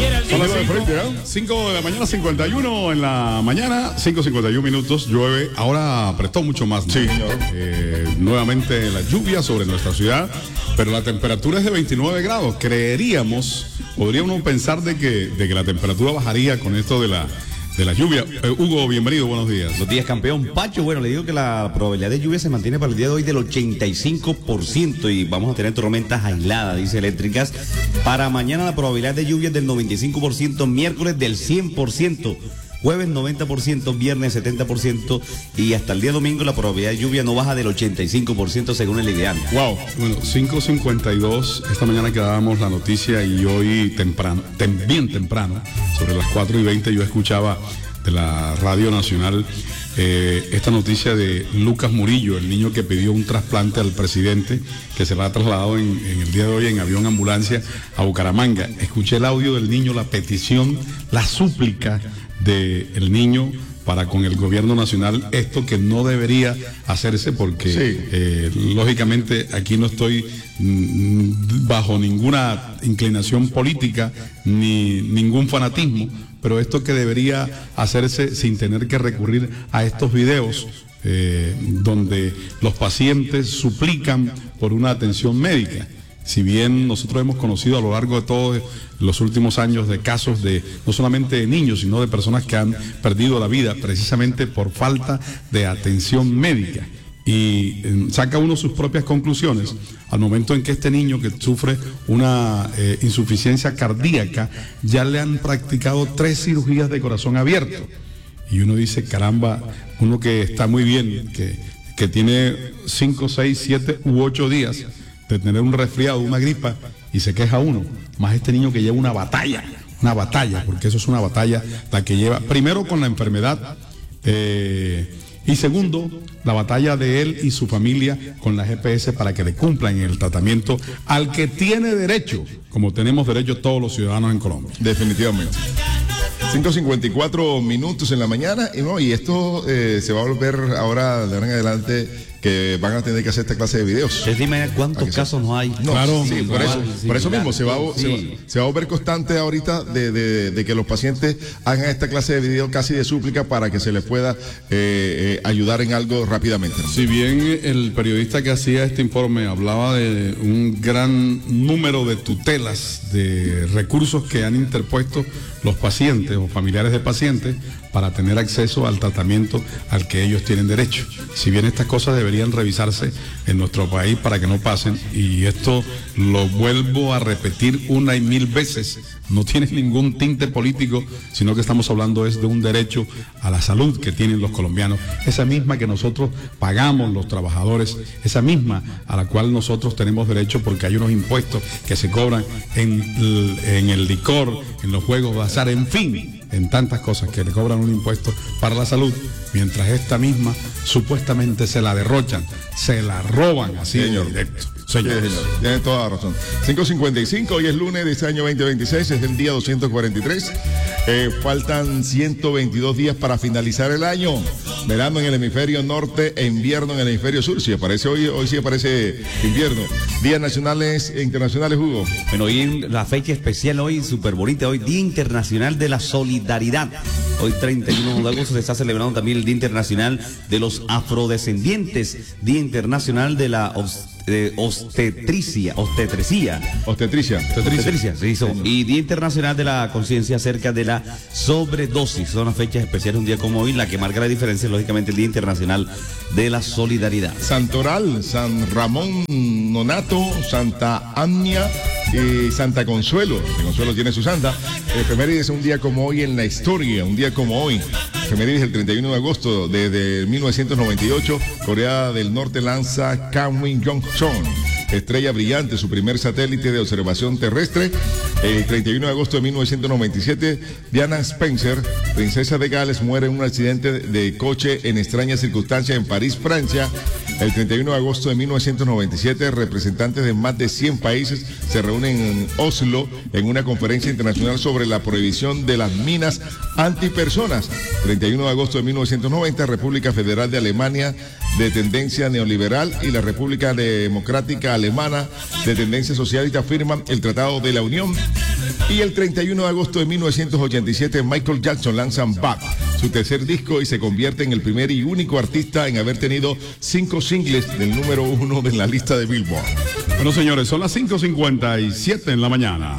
Son las 5 de la mañana, 51 en la mañana, 5:51 minutos, llueve. Ahora prestó mucho más, ¿no? Sí, señor. Nuevamente la lluvia sobre nuestra ciudad, pero la temperatura es de 29 grados. Podría uno pensar de que la temperatura bajaría con esto de la lluvia. Hugo, bienvenido, buenos días. Buenos días, campeón. Pacho, bueno, le digo que la probabilidad de lluvia se mantiene para el día de hoy del 85% y vamos a tener tormentas aisladas, dice Eléctricas. Para mañana la probabilidad de lluvia es del 95%, miércoles del 100%, jueves 90%, viernes 70% y hasta el día domingo la probabilidad de lluvia no baja del 85% según el ideal. Wow. Bueno, 5:52, esta mañana que dábamos la noticia y hoy bien temprano, sobre las 4:20 yo escuchaba de la Radio Nacional esta noticia de Lucas Murillo, el niño que pidió un trasplante al presidente, que se la ha trasladado en el día de hoy en avión ambulancia a Bucaramanga. Escuché el audio del niño, la petición, la súplica del niño para con el gobierno nacional, esto que no debería hacerse porque lógicamente aquí no estoy bajo ninguna inclinación política ni ningún fanatismo, pero esto que debería hacerse sin tener que recurrir a estos videos donde los pacientes suplican por una atención médica. Si bien nosotros hemos conocido a lo largo de todos los últimos años de casos de no solamente de niños, sino de personas que han perdido la vida precisamente por falta de atención médica. Y saca uno sus propias conclusiones al momento en que este niño que sufre una insuficiencia cardíaca ya le han practicado 3 cirugías de corazón abierto. Y uno dice, caramba, uno que está muy bien, que tiene 5, 6, 7 u 8 días de tener un resfriado, una gripa, y se queja uno, más este niño que lleva una batalla, porque eso es una batalla la que lleva, primero con la enfermedad, y segundo, la batalla de él y su familia con la GPS para que le cumplan el tratamiento al que tiene derecho, como tenemos derecho todos los ciudadanos en Colombia. Definitivamente. 5:54 minutos en la mañana, y esto se va a volver ahora de ahora en adelante, que van a tener que hacer esta clase de videos. Dime cuántos casos no hay. No, claro, sí, por eso mismo se va a volver constante ahorita de que los pacientes hagan esta clase de videos casi de súplica para que se les pueda ayudar en algo rápidamente, ¿no? Si bien el periodista que hacía este informe hablaba de un gran número de tutelas, de recursos que han interpuesto los pacientes o familiares de pacientes para tener acceso al tratamiento al que ellos tienen derecho. Si bien estas cosas deberían revisarse en nuestro país para que no pasen, y esto lo vuelvo a repetir una y mil veces, no tiene ningún tinte político, sino que estamos hablando es de un derecho a la salud que tienen los colombianos, esa misma que nosotros pagamos los trabajadores, esa misma a la cual nosotros tenemos derecho porque hay unos impuestos que se cobran en el licor, en los juegos de azar, en fin, en tantas cosas que le cobran un impuesto para la salud, mientras esta misma supuestamente se la derrochan, se la roban así en directo. Señor, tiene toda la razón. 5:55, hoy es lunes de este año 2026, es el día 243. Faltan 122 días para finalizar el año. Verano en el hemisferio norte e invierno en el hemisferio sur. Si aparece hoy sí aparece invierno. Días nacionales e internacionales, Hugo. Bueno, hoy la fecha especial, hoy súper bonita, hoy Día Internacional de la Solidaridad. Hoy 31 de agosto se está celebrando también el Día Internacional de los Afrodescendientes, Día Internacional de la obstetricia, se hizo, y Día Internacional de la Conciencia acerca de la sobredosis. Son las fechas especiales, un día como hoy, la que marca la diferencia, lógicamente, el Día Internacional de la Solidaridad. Santoral, San Ramón Nonato, Santa Ania y Santa Consuelo. Consuelo tiene su santa. Efemérides, un día como hoy en la historia, un día como hoy. Efemérides, el 31 de agosto, desde 1998, Corea del Norte lanza Kangwon Yongchon, estrella brillante, su primer satélite de observación terrestre. El 31 de agosto de 1997, Diana Spencer, princesa de Gales, muere en un accidente de coche en extrañas circunstancias en París, Francia. El 31 de agosto de 1997, representantes de más de 100 países se reúnen en Oslo en una conferencia internacional sobre la prohibición de las minas antipersonas. 31 de agosto de 1990, República Federal de Alemania de tendencia neoliberal y la República Democrática Alemana de tendencia socialista firman el Tratado de la Unión. Y el 31 de agosto de 1987, Michael Jackson lanza Bad, su tercer disco, y se convierte en el primer y único artista en haber tenido 5 singles del número 1 de la lista de Billboard. Bueno, señores, son las 5:57 en la mañana.